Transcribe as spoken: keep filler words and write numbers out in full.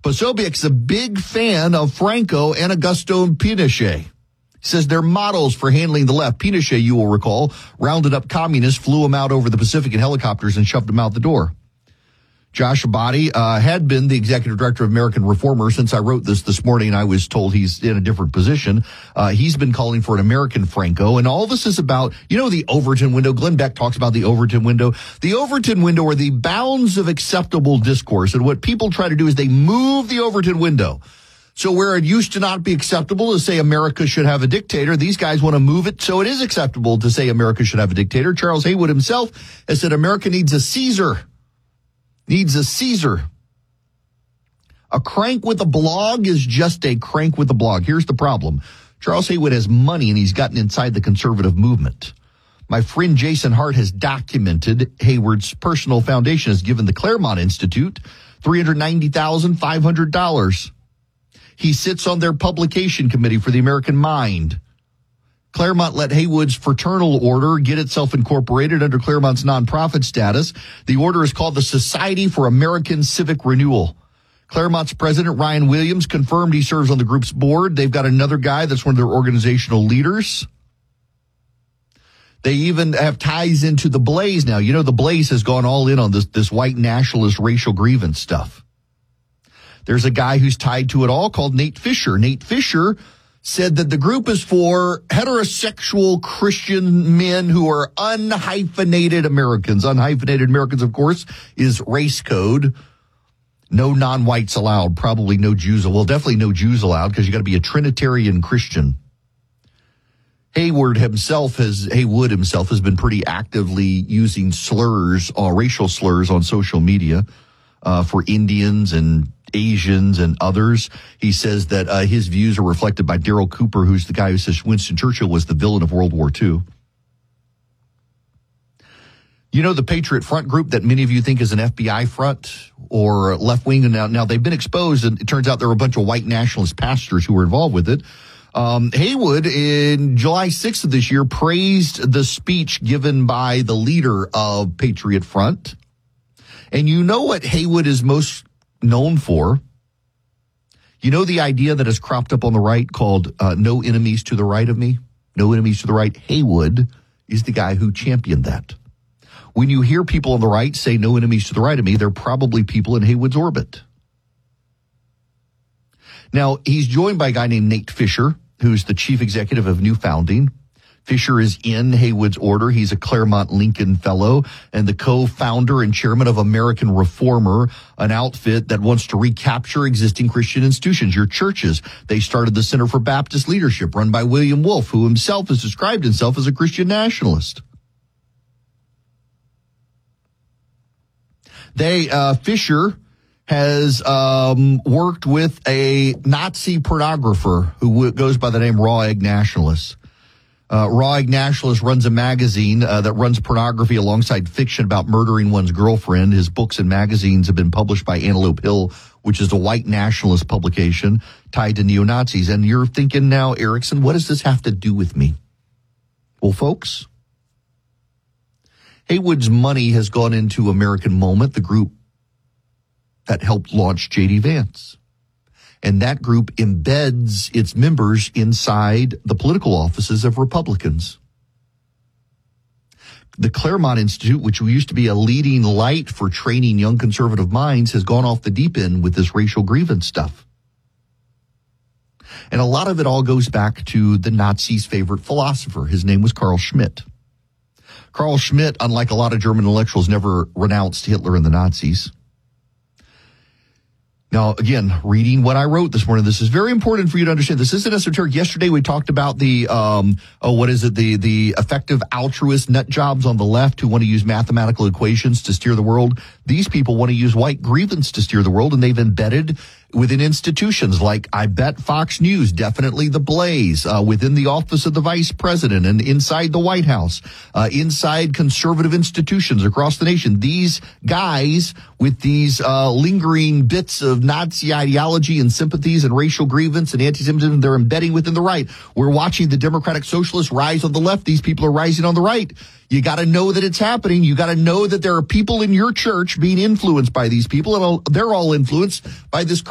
Posobiec's a big fan of Franco and Augusto Pinochet. He says they're models for handling the left. Pinochet, you will recall, rounded up communists, flew them out over the Pacific in helicopters, and shoved them out the door. Josh Abadi uh, had been the executive director of American Reformer. Since I wrote this this morning, I was told he's in a different position. Uh, he's been calling for an American Franco. And all this is about, you know, the Overton window. Glenn Beck talks about the Overton window. The Overton window are the bounds of acceptable discourse. And what people try to do is they move the Overton window. So where it used to not be acceptable to say America should have a dictator, these guys want to move it so it is acceptable to say America should have a dictator. Charles Haywood himself has said America needs a Caesar. Needs a Caesar. A crank with a blog is just a crank with a blog. Here's the problem. Charles Haywood has money and he's gotten inside the conservative movement. My friend Jason Hart has documented Haywood's personal foundation has given the Claremont Institute three hundred ninety thousand five hundred dollars. He sits on their publication committee for the American Mind. Claremont let Haywood's fraternal order get itself incorporated under Claremont's nonprofit status. The order is called the Society for American Civic Renewal. Claremont's president, Ryan Williams, confirmed he serves on the group's board. They've got another guy that's one of their organizational leaders. They even have ties into the Blaze now. You know, the Blaze has gone all in on this, this white nationalist racial grievance stuff. There's a guy who's tied to it all called Nate Fisher. Nate Fisher said that the group is for heterosexual Christian men who are unhyphenated Americans. Unhyphenated Americans, of course, is race code. No non-whites allowed. Probably no Jews. Well, definitely no Jews allowed because you got to be a Trinitarian Christian. Haywood himself has Haywood himself has been pretty actively using slurs, uh, racial slurs on social media uh, for Indians and Asians and others. He says that uh, his views are reflected by Daryl Cooper, who's the guy who says Winston Churchill was the villain of World War Two. You know, the Patriot Front group that many of you think is an F B I front or left wing, and now, now they've been exposed, and it turns out there were a bunch of white nationalist pastors who were involved with it. Um, Haywood, in July sixth of this year, praised the speech given by the leader of Patriot Front. And you know what Haywood is most known for? You know the idea that has cropped up on the right called uh, no enemies to the right of me? No enemies to the right. Haywood is the guy who championed that. When you hear people on the right say no enemies to the right of me, they're probably people in Haywood's orbit. Now, he's joined by a guy named Nate Fisher, who's the chief executive of New Founding. Fisher is in Haywood's order. He's a Claremont Lincoln Fellow and the co-founder and chairman of American Reformer, an outfit that wants to recapture existing Christian institutions, your churches. They started the Center for Baptist Leadership, run by William Wolfe, who himself has described himself as a Christian nationalist. They, uh, Fisher has um, worked with a Nazi pornographer who goes by the name Raw Egg Nationalist. Uh, Raw Egg Nationalist runs a magazine uh, that runs pornography alongside fiction about murdering one's girlfriend. His books and magazines have been published by Antelope Hill, which is a white nationalist publication tied to neo-Nazis. And you're thinking now, Erickson, what does this have to do with me? Well, folks, Haywood's money has gone into American Moment, the group that helped launch J D. Vance. And that group embeds its members inside the political offices of Republicans. The Claremont Institute, which used to be a leading light for training young conservative minds, has gone off the deep end with this racial grievance stuff. And a lot of it all goes back to the Nazis' favorite philosopher. His name was Carl Schmitt. Carl Schmitt, unlike a lot of German intellectuals, never renounced Hitler and the Nazis. Now, again, reading what I wrote this morning, this is very important for you to understand. This isn't esoteric. Yesterday, we talked about the, um, oh, what is it? The, the effective altruist nut jobs on the left who want to use mathematical equations to steer the world. These people want to use white grievance to steer the world, and they've embedded within institutions like, I bet, Fox News, definitely The Blaze, uh, within the office of the vice president and inside the White House, uh, inside conservative institutions across the nation. These guys with these uh, lingering bits of Nazi ideology and sympathies and racial grievance and anti-Semitism, they're embedding within the right. We're watching the Democratic Socialists rise on the left. These people are rising on the right. You got to know that it's happening. You got to know that there are people in your church being influenced by these people, and they're all influenced by this